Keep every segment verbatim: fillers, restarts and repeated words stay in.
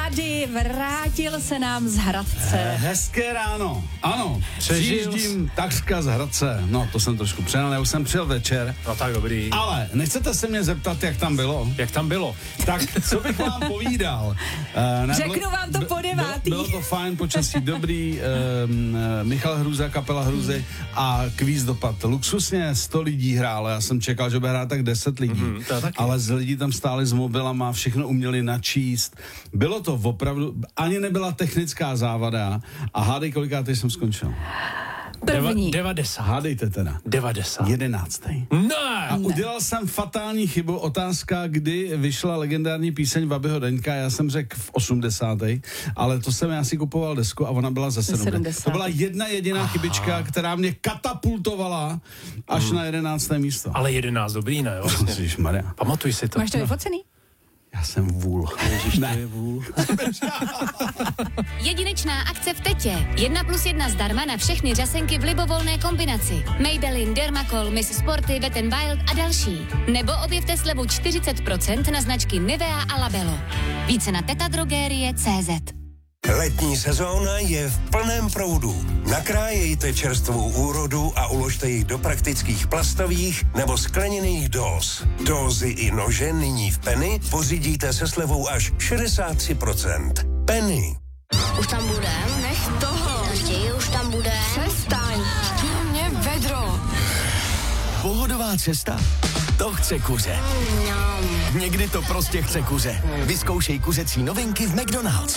tady, vrátil se nám z Hradce. Hezké ráno, ano, přijíždím takřka z Hradce, no to jsem trošku přenal, já už jsem přijel večer. No tak dobrý. Ale nechcete se mě zeptat, jak tam bylo? Jak tam bylo? Tak, co bych vám povídal? Uh, ne, Řeknu bylo, vám to po devátý. Bylo, bylo to fajn, počasí dobrý, um, Michal Hruza, kapela Hruzy a kvíz dopad. Luxusně sto lidí hrálo, já jsem čekal, že bude hrát tak deset lidí, mm-hmm, ale z lidí tam stáli s mobilama, všechno uměli načíst. Bylo to opravdu, ani nebyla technická závada a hádej, kolikátej jsem skončil. První. devadesát. Hádejte teda. devadesát. Jedenáctý. Ne. A udělal jsem fatální chybu. Otázka, kdy vyšla legendární píseň Babiho Deňka. Já jsem řekl v osmdesátém ale to jsem já si kupoval desku a ona byla ze sedmdesátého To byla jedna jediná Aha. chybička, která mě katapultovala až hmm. na jedenácté místo. Ale jedenáct dobrý, ne? Vlastně. Ježišmarja. Pamatuj si to. Máš to vyfocený? Já jsem vůl. Ježiš, ne. To je vůl. Jedinečná akce v Tetě. Jedna plus jedna zdarma na všechny řasenky v libovolné kombinaci. Maybelline, Dermacol, Miss Sporty, Wet n Wild a další. Nebo objevte slevu čtyřicet procent na značky Nivea a Labello. Více na tetadrogerie tečka cé zet. Letní sezóna je v plném proudu. Nakrájejte čerstvou úrodu a uložte ji do praktických plastových nebo skleněných dóz. Dózy i nože nyní v Penny pořídíte se slevou až šedesát tři procent. Penny. Už tam budem? Nech toho. Chtějí, už tam bude. Přestaň. Chtějí mě vedro. Pohodová cesta? To chce kuře. Někdy to prostě chce kuře. Vyzkoušej kuřecí novinky v McDonald's.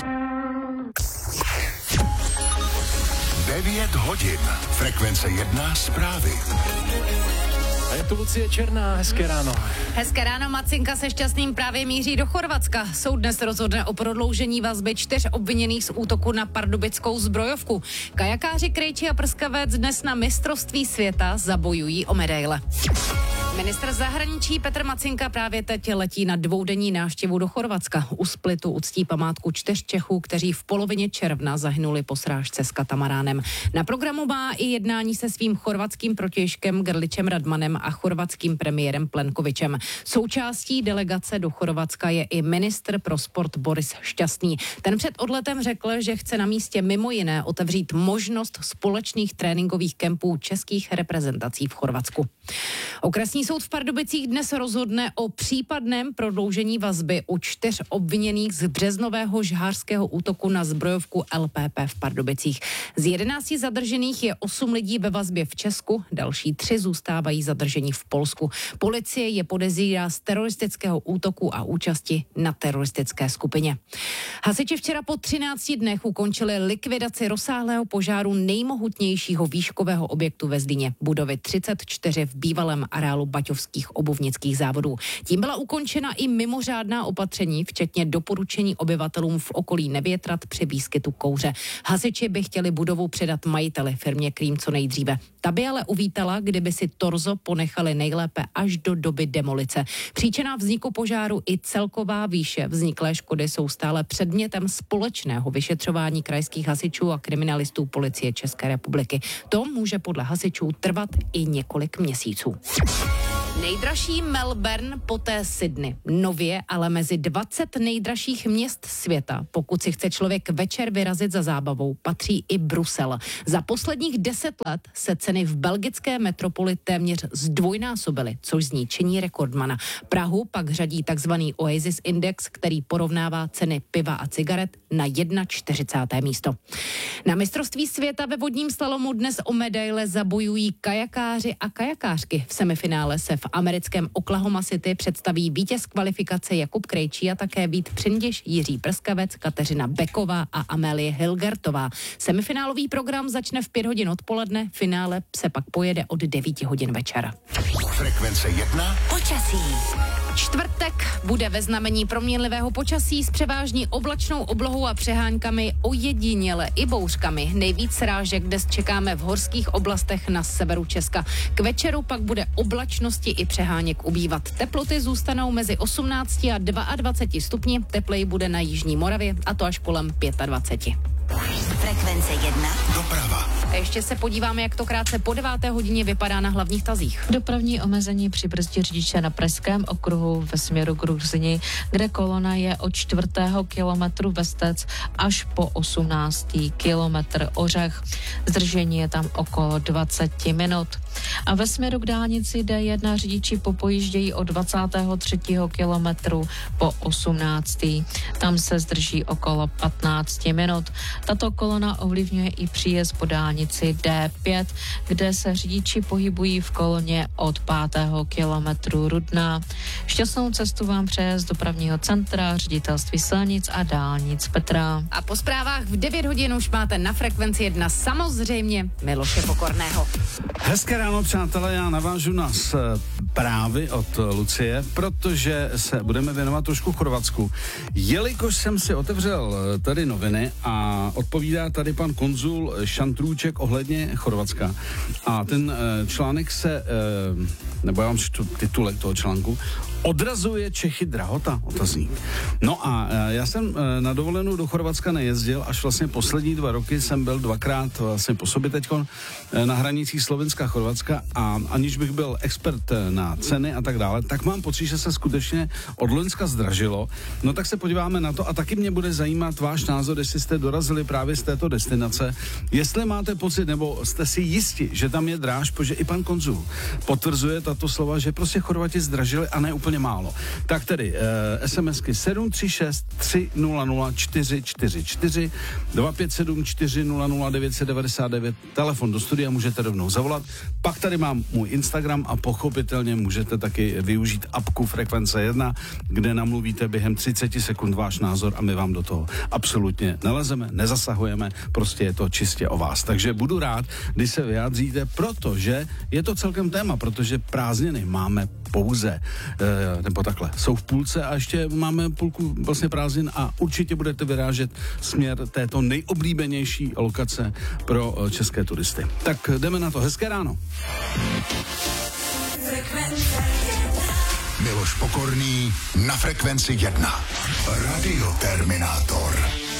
devět hodin. Frekvence jedna zprávy. A je tu Lucie Černá, hezké ráno. Hezké ráno, Macinka se Šťastným právě míří do Chorvatska. Soud dnes rozhodne o prodloužení vazby čtyř obviněných z útoku na pardubickou zbrojovku. Kajakáři Krejči a Prskavec dnes na mistrovství světa zabojují o medaile. Ministr zahraničí Petr Macinka právě teď letí na dvoudenní návštěvu do Chorvatska. U Splitu uctí památku čtyř Čechů, kteří v polovině června zahynuli po srážce s katamaránem. Na programu má i jednání se svým chorvatským protějškem Grličem Radmanem a chorvatským premiérem Plenkovičem. Součástí delegace do Chorvatska je i ministr pro sport Boris Šťastný. Ten před odletem řekl, že chce na místě mimo jiné otevřít možnost společných tréninkových kempů českých reprezentací v Chorvatsku. Okresní soud v Pardubicích dnes rozhodne o případném prodloužení vazby u čtyř obviněných z březnového žhářského útoku na zbrojovku L P P v Pardubicích. Z jedenácti zadržených je osm lidí ve vazbě v Česku, další tři zůstávají zadržení v Polsku. Policie je podezírá z teroristického útoku a účasti na teroristické skupině. Hasiči včera po třinácti dnech ukončili likvidaci rozsáhlého požáru nejmohutnějšího výškového objektu ve Zlíně, budovy třicet čtyři v bývalém areálu baťovských obuvnických závodů. Tím byla ukončena i mimořádná opatření, včetně doporučení obyvatelům v okolí nevětrat při výskytu kouře. Hasiči by chtěli budovu předat majiteli, firmě Krým, co nejdříve. Ta by ale uvítala, kdyby si torzo ponechali nejlépe až do doby demolice. Příčina vzniku požáru i celková výše vzniklé škody jsou stále předmětem společného vyšetřování krajských hasičů a kriminalistů Policie České republiky. To může podle hasičů trvat i několik měsíců. Nejdražší Melbourne, poté Sydney. Nově ale mezi dvacet nejdražších měst světa, pokud si chce člověk večer vyrazit za zábavou, patří i Brusel. Za posledních deset let se ceny v belgické metropoli téměř zdvojnásobily, což zní činí rekordmana. Prahu pak řadí takzvaný Oasis Index, který porovnává ceny piva a cigaret na čtyřicáté první místo. Na mistrovství světa ve vodním slalomu dnes o medaile zabojují kajakáři a kajakářky. V semifinále se v americkém Oklahoma City představí vítěz kvalifikace Jakub Krejčí a také Vít Přindiš, Jiří Prskavec, Kateřina Beková a Amélie Hilgertová. Semifinálový program začne v pět hodin odpoledne, finále se pak pojede od devět hodin večera. Frekvence jedna. Počasí. Čtvrtek bude ve znamení proměnlivého počasí s převážně oblačnou oblohou a přeháňkami, ojediněle i bouřkami. Nejvíc srážek dnes čekáme v horských oblastech na severu Česka. K večeru pak bude oblačnosti i přeháněk ubývat. Teploty zůstanou mezi osmnácti a dvaceti dvěma stupni, tepleji bude na jižní Moravě a to až kolem dvacet pět. Frekvence jedna. Doprava. A ještě se podíváme, jak to krátce po deváté hodině vypadá na hlavních tazích. Dopravní omezení přibrzdí řidiče na pražském okruhu ve směru k Ruzini, kde kolona je od čtvrtého kilometru Vestec až po osmnáctý kilometr Ořech. Zdržení je tam okolo dvacet minut. A ve směru k dálnici D jedna řidiči popojíždějí od dvacátého třetího kilometru po osmnáctý Tam se zdrží okolo patnáct minut. Tato kolona ovlivňuje i příjezd po dálnici D pět, kde se řidiči pohybují v koloně od pátého kilometru Rudná. Šťastnou cestu vám přeje z dopravního centra Ředitelství silnic a dálnic Petra. A po zprávách v devět hodin už máte na Frekvenci jedna samozřejmě Miloše Pokorného. Hezké ráno, přátelé, já navážu na zprávy od Lucie, protože se budeme věnovat trošku Chorvatsku. Jelikož jsem si otevřel tady noviny a odpovídá tady pan konzul Šantrůček ohledně Chorvatska. A ten článek se, nebo já vám čtu titulek toho článku, Odrazuje Čechy drahota? Otazník. No a já jsem na dovolenou do Chorvatska nejezdil, až vlastně poslední dva roky jsem byl dvakrát vlastně po sobě teďkon na hranicích Slovenska a Chorvatska a aniž bych byl expert na ceny a tak dále, tak mám pocit, že se skutečně od loňska zdražilo. No tak se podíváme na to a taky mě bude zajímat váš názor, jestli jste dorazili právě z této destinace, jestli máte pocit, nebo jste si jisti, že tam je dráž, protože i pan konzul potvrzuje tato slova, že prostě Chorvati zdražili a ne úplně málo. Tak tedy eh, SMSky sedm tři šest tři nula nula čtyři čtyři čtyři dva pět sedm čtyři nula nula devět set devadesát devět, telefon do studia, můžete rovnou zavolat. Pak tady mám můj Instagram a pochopitelně můžete taky využít apku Frekvence jedna, kde namluvíte během třicet sekund váš názor a my vám do toho absolutně nelezeme, nezasahujeme, prostě je to čistě o vás. Takže budu rád, když se vyjádříte, protože je to celkem téma, protože prázdniny máme pouze, e, nebo takhle, jsou v půlce a ještě máme půlku vlastně prázdnin a určitě budete vyrážet směr této nejoblíbenější lokace pro české turisty. Tak jdeme na to. Hezké ráno. Miloš Pokorný na Frekvenci jedna. Radioterminátor.